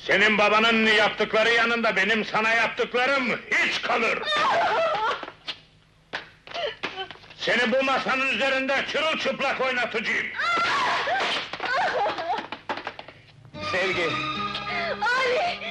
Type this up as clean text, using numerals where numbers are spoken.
Senin babanın yaptıkları yanında benim sana yaptıklarım hiç kalır! Seni bu masanın üzerinde çırılçıplak oynatacağım! Sevgi! Ali!